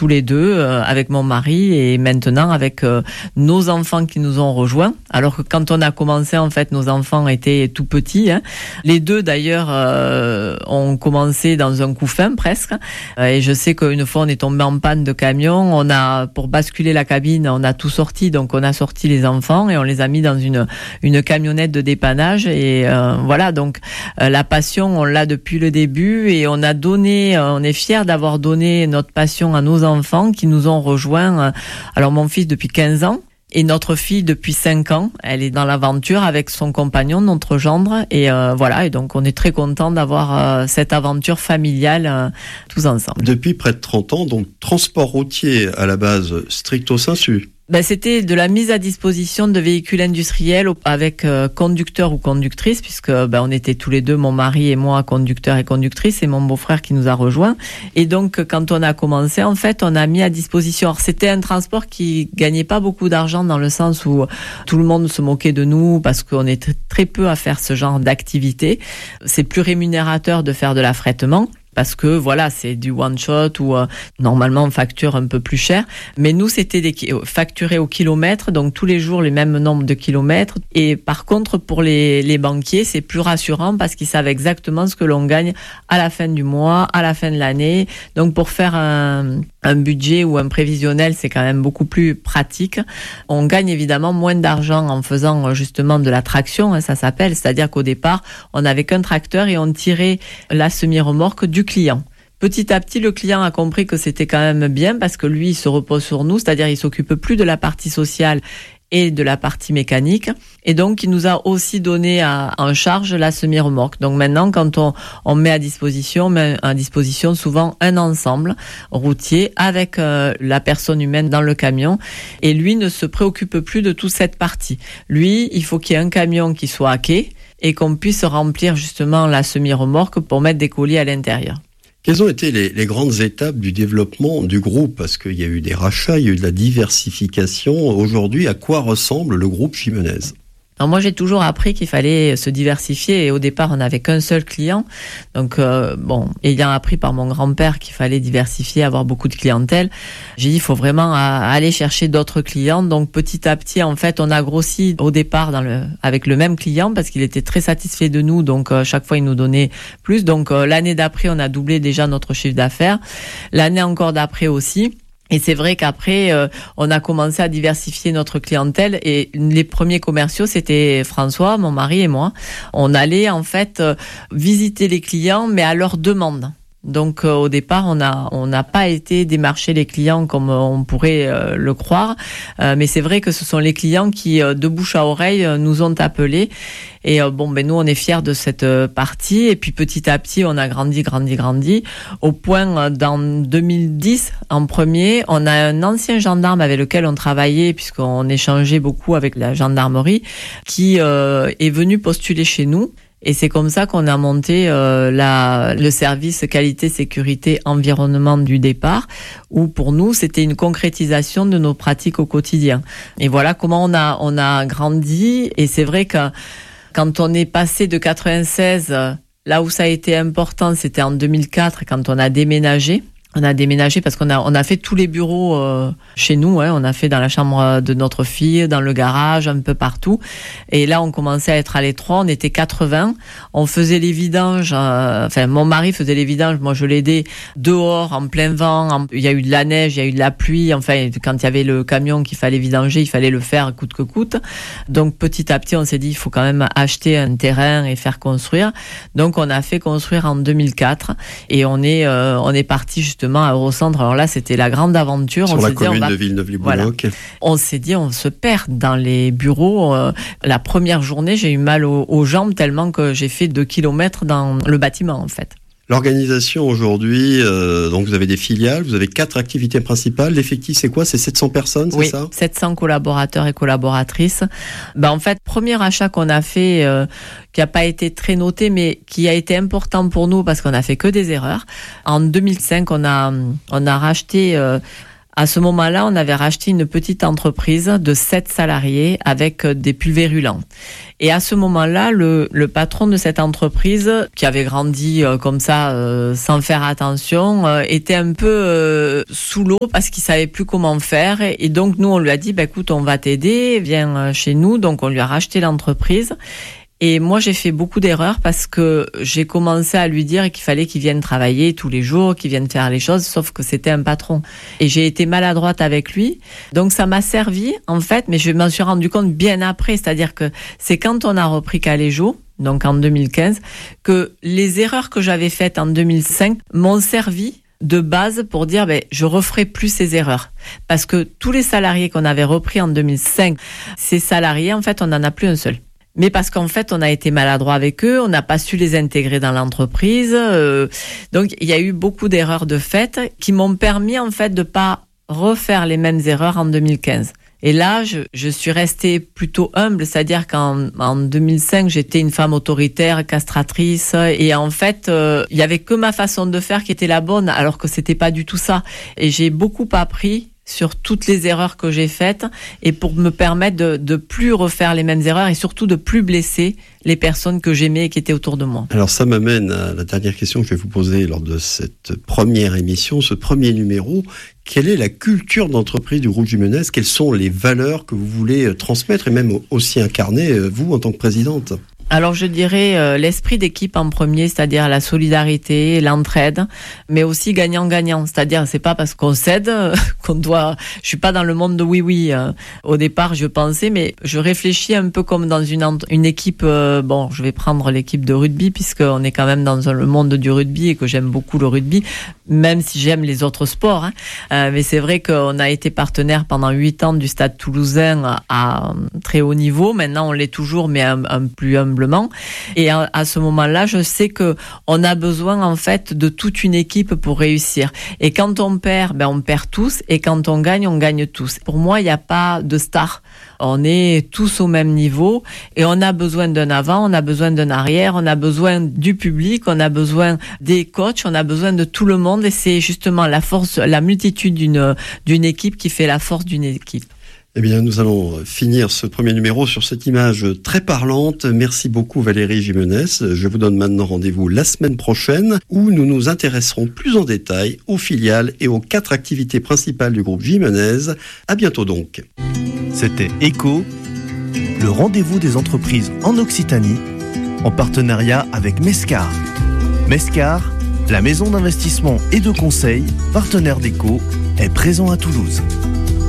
tous les deux, avec mon mari et maintenant avec nos enfants qui nous ont rejoints. Alors que quand on a commencé, en fait, nos enfants étaient tout petits. Les deux, d'ailleurs, ont commencé dans un coup fin presque. Et je sais qu'une fois, on est tombé en panne de camion. Pour basculer la cabine, on a tout sorti. Donc, on a sorti les enfants et on les a mis dans une camionnette de dépannage. Et voilà, donc la passion, on l'a depuis le début et on est fiers d'avoir donné notre passion à nos enfants qui nous ont rejoints. Alors, mon fils depuis 15 ans. Et notre fille, depuis 5 ans, elle est dans l'aventure avec son compagnon, notre gendre. Et voilà, et donc on est très contents d'avoir cette aventure familiale tous ensemble. Depuis près de 30 ans, donc transport routier à la base stricto sensu. C'était de la mise à disposition de véhicules industriels avec conducteur ou conductrice, puisque on était tous les deux, mon mari et moi, conducteurs et conductrices, et mon beau-frère qui nous a rejoints. Et donc, quand on a commencé, en fait, on a mis à disposition. Alors, c'était un transport qui gagnait pas beaucoup d'argent dans le sens où tout le monde se moquait de nous parce qu'on est très peu à faire ce genre d'activité. C'est plus rémunérateur de faire de l'affrètement. Parce que voilà, c'est du one shot où normalement on facture un peu plus cher. Mais nous, c'était facturé au kilomètre, donc tous les jours les mêmes nombres de kilomètres. Et par contre, pour les banquiers, c'est plus rassurant parce qu'ils savent exactement ce que l'on gagne à la fin du mois, à la fin de l'année. Donc pour faire un budget ou un prévisionnel, c'est quand même beaucoup plus pratique. On gagne évidemment moins d'argent en faisant justement de la traction, ça s'appelle. C'est-à-dire qu'au départ, on n'avait qu'un tracteur et on tirait la semi-remorque du client. Petit à petit, le client a compris que c'était quand même bien parce que lui, il se repose sur nous, c'est-à-dire il s'occupe plus de la partie sociale et de la partie mécanique. Et donc, il nous a aussi donné en charge la semi-remorque. Donc maintenant, quand on met à disposition souvent un ensemble routier avec la personne humaine dans le camion. Et lui ne se préoccupe plus de toute cette partie. Lui, il faut qu'il y ait un camion qui soit à quai et qu'on puisse remplir justement la semi-remorque pour mettre des colis à l'intérieur. Quelles ont été les grandes étapes du développement du groupe ? Parce qu'il y a eu des rachats, il y a eu de la diversification. Aujourd'hui, à quoi ressemble le groupe Jimenez ? Alors moi, j'ai toujours appris qu'il fallait se diversifier et au départ, on n'avait qu'un seul client. Donc, ayant appris par mon grand-père qu'il fallait diversifier, avoir beaucoup de clientèle, j'ai dit il faut vraiment aller chercher d'autres clients. Donc, petit à petit, en fait, on a grossi au départ avec le même client parce qu'il était très satisfait de nous. Donc, chaque fois, il nous donnait plus. Donc, l'année d'après, on a doublé déjà notre chiffre d'affaires. L'année encore d'après aussi. Et c'est vrai qu'après, on a commencé à diversifier notre clientèle et les premiers commerciaux, c'était François, mon mari et moi. On allait en fait visiter les clients, mais à leur demande. Donc au départ, on n'a pas été démarcher les clients comme on pourrait le croire, mais c'est vrai que ce sont les clients qui, de bouche à oreille, nous ont appelés. Et nous, on est fiers de cette partie. Et puis petit à petit, on a grandi, au point dans 2010, en premier, on a un ancien gendarme avec lequel on travaillait, puisqu'on échangeait beaucoup avec la gendarmerie, qui est venu postuler chez nous. Et c'est comme ça qu'on a monté le service qualité, sécurité, environnement du départ, où pour nous, c'était une concrétisation de nos pratiques au quotidien. Et voilà comment on a grandi. Et c'est vrai que quand on est passé de 96, là où ça a été important, c'était en 2004, quand on a déménagé. On a déménagé parce qu'on a fait tous les bureaux chez nous. On a fait dans la chambre de notre fille, dans le garage, un peu partout. Et là, on commençait à être à l'étroit. On était 80. On faisait les vidanges. Mon mari faisait les vidanges. Moi, je l'aidais dehors, en plein vent. Il y a eu de la neige, il y a eu de la pluie. Enfin, quand il y avait le camion qu'il fallait vidanger, il fallait le faire coûte que coûte. Donc, petit à petit, on s'est dit, il faut quand même acheter un terrain et faire construire. Donc, on a fait construire en 2004. Et on est parti justement à Eurocentre. Alors là, c'était la grande aventure. Sur la commune de Villeneuve-les-Boulogne. Voilà. On s'est dit, on se perd dans les bureaux. La première journée, j'ai eu mal aux jambes tellement que j'ai fait 2 kilomètres dans le bâtiment, en fait. L'organisation aujourd'hui, donc vous avez des filiales, vous avez 4 activités principales. L'effectif, c'est quoi ? C'est 700 personnes, c'est ça ? Oui, 700 collaborateurs et collaboratrices. En fait, premier achat qu'on a fait, qui n'a pas été très noté, mais qui a été important pour nous parce qu'on a fait que des erreurs. En 2005, on a racheté À ce moment-là, on avait racheté une petite entreprise de 7 salariés avec des pulvérulents. Et à ce moment-là, le patron de cette entreprise, qui avait grandi comme ça, sans faire attention, était un peu sous l'eau parce qu'il savait plus comment faire. Et donc, nous, on lui a dit, écoute, on va t'aider, viens chez nous. Donc, on lui a racheté l'entreprise. Et moi, j'ai fait beaucoup d'erreurs parce que j'ai commencé à lui dire qu'il fallait qu'il vienne travailler tous les jours, qu'il vienne faire les choses, sauf que c'était un patron. Et j'ai été maladroite avec lui. Donc, ça m'a servi, en fait, mais je m'en suis rendu compte bien après. C'est-à-dire que c'est quand on a repris Caléjo, donc en 2015, que les erreurs que j'avais faites en 2005 m'ont servi de base pour dire je referai plus ces erreurs. Parce que tous les salariés qu'on avait repris en 2005, ces salariés, en fait, on n'en a plus un seul. Mais parce qu'en fait, on a été maladroit avec eux, on n'a pas su les intégrer dans l'entreprise. Donc, il y a eu beaucoup d'erreurs de fait qui m'ont permis, en fait, de pas refaire les mêmes erreurs en 2015. Et là, je suis restée plutôt humble, c'est-à-dire qu'en 2005, j'étais une femme autoritaire, castratrice, et en fait, il y avait que ma façon de faire qui était la bonne, alors que c'était pas du tout ça. Et j'ai beaucoup appris sur toutes les erreurs que j'ai faites et pour me permettre de plus refaire les mêmes erreurs et surtout de plus blesser les personnes que j'aimais et qui étaient autour de moi. Alors ça m'amène à la dernière question que je vais vous poser lors de cette première émission, ce premier numéro. Quelle est la culture d'entreprise du groupe Jimenez ? Quelles sont les valeurs que vous voulez transmettre et même aussi incarner, vous, en tant que présidente ? Alors je dirais l'esprit d'équipe en premier, c'est-à-dire la solidarité, l'entraide, mais aussi gagnant-gagnant. C'est-à-dire c'est pas parce qu'on cède qu'on doit. Je suis pas dans le monde de oui. Au départ, je pensais, mais je réfléchis un peu comme dans une équipe. Je vais prendre l'équipe de rugby puisqu'on est quand même dans le monde du rugby et que j'aime beaucoup le rugby, même si j'aime les autres sports. Mais c'est vrai qu'on a été partenaire pendant 8 ans du Stade Toulousain à très haut niveau. Maintenant, on l'est toujours, mais un plus humble. Et à ce moment-là, je sais que on a besoin en fait de toute une équipe pour réussir. Et quand on perd, on perd tous. Et quand on gagne tous. Pour moi, il n'y a pas de star. On est tous au même niveau et on a besoin d'un avant, on a besoin d'un arrière, on a besoin du public, on a besoin des coachs, on a besoin de tout le monde. Et c'est justement la force, la multitude d'une équipe qui fait la force d'une équipe. Eh bien, nous allons finir ce premier numéro sur cette image très parlante. Merci beaucoup Valérie Jimenez. Je vous donne maintenant rendez-vous la semaine prochaine où nous nous intéresserons plus en détail aux filiales et aux 4 activités principales du groupe Jimenez. À bientôt donc. C'était ECO, le rendez-vous des entreprises en Occitanie, en partenariat avec Mescar. Mescar, la maison d'investissement et de conseil, partenaire d'ECO, est présent à Toulouse.